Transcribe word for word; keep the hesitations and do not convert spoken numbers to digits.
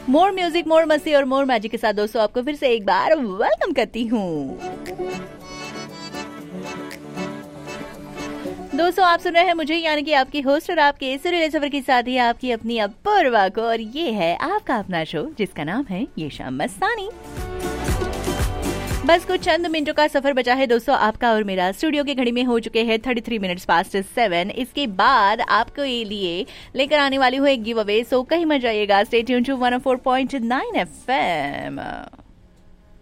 मोर music, मोर मस्ती और मोर magic के साथ दोस्तों आपको फिर से एक बार वेलकम करती हूँ। दोस्तों आप सुन रहे हैं मुझे, यानी कि आपकी होस्ट और आपके सुरीले सफर की साथी आपकी अपनी अपूर्वा को, और ये है आपका अपना शो जिसका नाम है ये शाम मस्तानी। बस कुछ चंद मिनटों का सफर बचा है दोस्तों आपका और मेरा। स्टूडियो की घड़ी में हो चुके हैं thirty three minutes past seven. इसके बाद आपको ये लिए लेकर आने वाली हूँ एक गिव अवे, सो कहीं मत जाइएगा। Stay tune to one O four point nine F M.